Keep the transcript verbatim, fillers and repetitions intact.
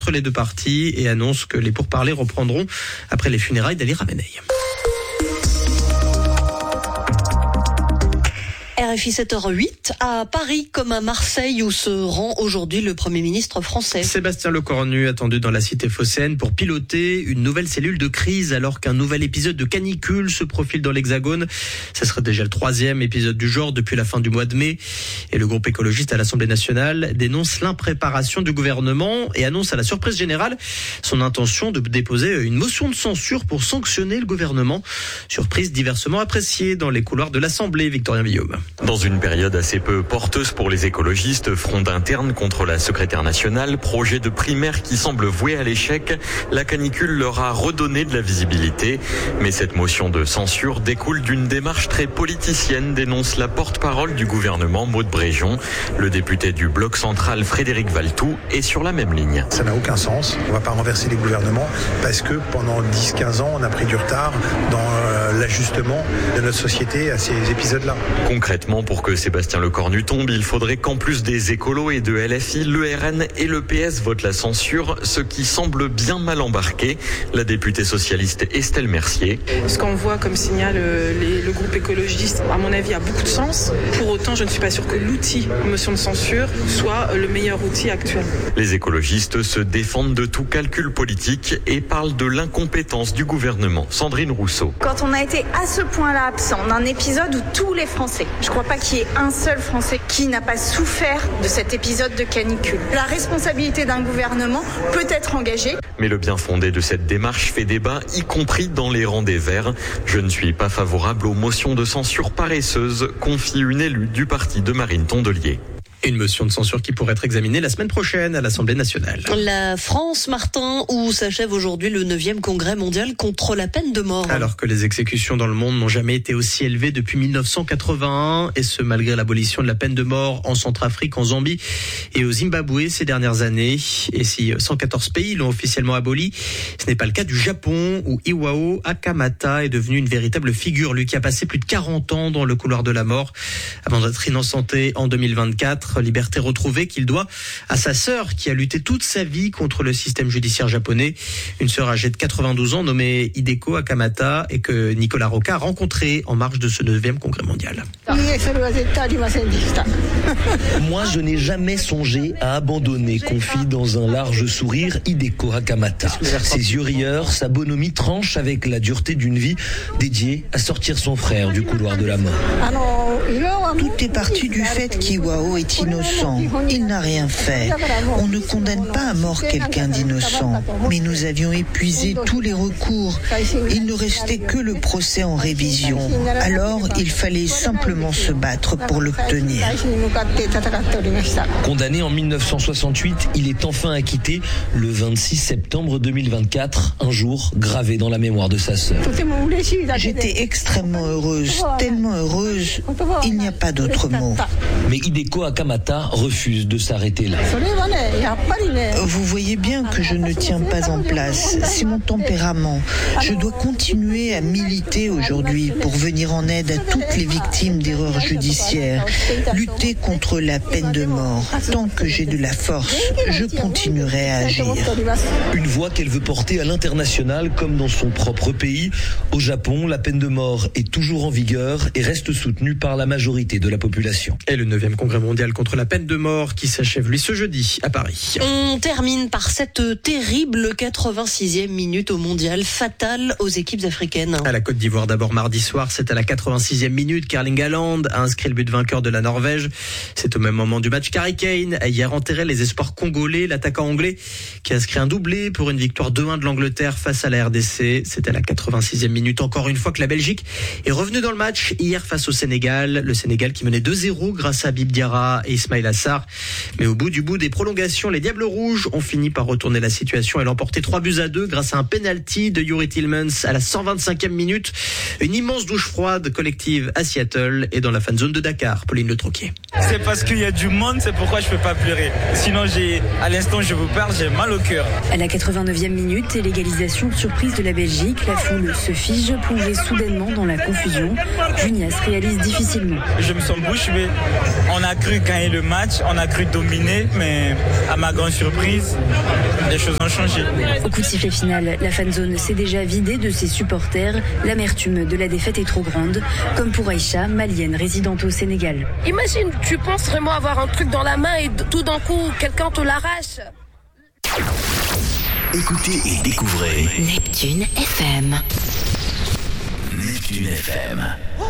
entre les deux parties et annonce que les pourparlers reprendront après les funérailles d'Ali Khamenei. R F I sept heures huit, à Paris comme à Marseille où se rend aujourd'hui le Premier ministre français. Sébastien Lecornu attendu dans la cité phocéenne pour piloter une nouvelle cellule de crise alors qu'un nouvel épisode de canicule se profile dans l'Hexagone. Ce serait déjà le troisième épisode du genre depuis la fin du mois de mai. Et le groupe écologiste à l'Assemblée nationale dénonce l'impréparation du gouvernement et annonce à la surprise générale son intention de déposer une motion de censure pour sanctionner le gouvernement. Surprise diversement appréciée dans les couloirs de l'Assemblée, Victorien Villaume. Dans une période assez peu porteuse pour les écologistes, fronde interne contre la secrétaire nationale, projet de primaire qui semble voué à l'échec, la canicule leur a redonné de la visibilité. Mais cette motion de censure découle d'une démarche très politicienne, dénonce la porte-parole du gouvernement, Maud Bréjon. Le député du Bloc central, Frédéric Valtou, est sur la même ligne. Ça n'a aucun sens. On ne va pas renverser les gouvernements parce que pendant dix quinze ans, on a pris du retard dans l'ajustement de notre société à ces épisodes-là. Concrètement, pour que Sébastien Lecornu tombe, il faudrait qu'en plus des écolos et de L F I, le R N et le P S votent la censure, ce qui semble bien mal embarqué. La députée socialiste Estelle Mercier. Ce qu'on voit comme signal les, le groupe écologiste, à mon avis, a beaucoup de sens. Pour autant, je ne suis pas sûre que l'outil motion de censure soit le meilleur outil actuel. Les écologistes se défendent de tout calcul politique et parlent de l'incompétence du gouvernement. Sandrine Rousseau. Quand on a été à ce point-là absent d'un épisode où tous les Français, je crois pas qu'il y ait un seul Français qui n'a pas souffert de cet épisode de canicule. La responsabilité d'un gouvernement peut être engagée. Mais le bien fondé de cette démarche fait débat, y compris dans les rangs des Verts. Je ne suis pas favorable aux motions de censure paresseuses, confie une élue du parti de Marine Tondelier. Une motion de censure qui pourrait être examinée la semaine prochaine à l'Assemblée nationale. La France, Martin, où s'achève aujourd'hui le neuvième congrès mondial contre la peine de mort. Alors que les exécutions dans le monde n'ont jamais été aussi élevées depuis mille neuf cent quatre-vingt-un, et ce malgré l'abolition de la peine de mort en Centrafrique, en Zambie et au Zimbabwe ces dernières années. Et si cent quatorze pays l'ont officiellement aboli, ce n'est pas le cas du Japon, où Iwao Akamata est devenu une véritable figure, lui qui a passé plus de quarante ans dans le couloir de la mort avant d'être innocenté en deux mille vingt-quatre. Liberté retrouvée qu'il doit à sa sœur qui a lutté toute sa vie contre le système judiciaire japonais. Une sœur âgée de quatre-vingt-douze ans nommée Hideko Akamata et que Nicolas Rocca a rencontrée en marge de ce neuvième congrès mondial. Moi, je n'ai jamais songé à abandonner, confie dans un large sourire Hideko Akamata. Ses yeux rieurs, sa bonhomie tranche avec la dureté d'une vie dédiée à sortir son frère du couloir de la mort. Tout est parti du fait qu'Iwao est innocent. Il n'a rien fait. On ne condamne pas à mort quelqu'un d'innocent. Mais nous avions épuisé tous les recours. Il ne restait que le procès en révision. Alors, il fallait simplement se battre pour l'obtenir. Condamné en mille neuf cent soixante-huit, il est enfin acquitté le vingt-six septembre deux mille vingt-quatre, un jour gravé dans la mémoire de sa sœur. J'étais extrêmement heureuse, tellement heureuse, il n'y a pas d'autre mot. Mais Hideko Akamata refuse de s'arrêter là. Vous voyez bien que je ne tiens pas en place. C'est mon tempérament. Je dois continuer à militer aujourd'hui pour venir en aide à toutes les victimes d'erreurs judiciaires, lutter contre la peine de mort. Tant que j'ai de la force, je continuerai à agir. Une voix qu'elle veut porter à l'international comme dans son propre pays. Au Japon, la peine de mort est toujours en vigueur et reste soutenue par la majorité de la population. Et le neuvième congrès mondial contre la peine de mort qui s'achève lui ce jeudi à Paris. On termine par cette terrible quatre-vingt-sixième minute au mondial, fatale aux équipes africaines. À la Côte d'Ivoire d'abord mardi soir, c'est à la quatre-vingt-sixième minute qu'Erling Haaland a inscrit le but vainqueur de la Norvège. C'est au même moment du match qu'Harry Kane a hier enterré les espoirs congolais, l'attaquant anglais qui a inscrit un doublé pour une victoire deux un de l'Angleterre face à la R D C. C'était à la quatre-vingt-sixième minute encore une fois que la Belgique est revenue dans le match hier face au Sénégal. Le Sénégal qui menait deux zéro grâce à Habib Diarra et Ismaïla Sarr. Mais au bout du bout des prolongations, les Diables Rouges ont fini par retourner la situation et l'emporter trois buts à deux grâce à un penalty de Youri Tillmans à la cent vingt-cinquième minute. Une immense douche froide collective à Seattle et dans la fan zone de Dakar. Pauline Le Troquier. C'est parce qu'il y a du monde, c'est pourquoi je peux pas pleurer. Sinon, j'ai, à l'instant où je vous parle, j'ai mal au cœur. À la quatre-vingt-neuvième minute, l'égalisation surprise de la Belgique, la foule se fige, plongée soudainement dans la confusion. Junias réalise difficilement. Je me sens bouche bée. On a cru gagner le match, on a cru dominer, mais à ma grande surprise, les choses ont changé. Au coup de sifflet final, la fanzone s'est déjà vidée de ses supporters. L'amertume de la défaite est trop grande, comme pour Aïcha, malienne résidente au Sénégal. Imagine, tu penses vraiment avoir un truc dans la main et tout d'un coup, quelqu'un te l'arrache. Écoutez et découvrez Neptune F M. Neptune F M.